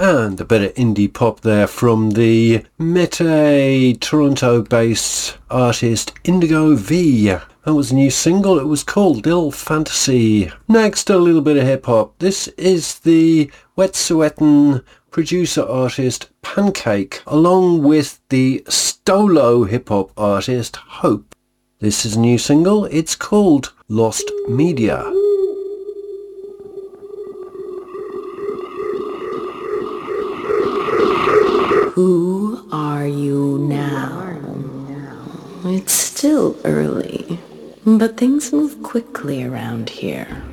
And a bit of indie pop there from the Mete Toronto-based artist Indigo V. That was a new single. It was called Dill Fantasy. Next, a little bit of hip-hop. This is the Wet'suwet'en producer-artist Pancake, along with the Stolo hip-hop artist Hope. This is a new single. It's called Lost Media. Who are you now? It's still early, but things move quickly around here.